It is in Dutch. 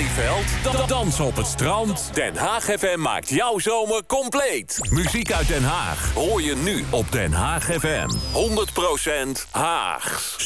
Malieveld, dansen op het strand. Den Haag FM maakt jouw zomer compleet. Muziek uit Den Haag hoor je nu op Den Haag FM. 100% Haags.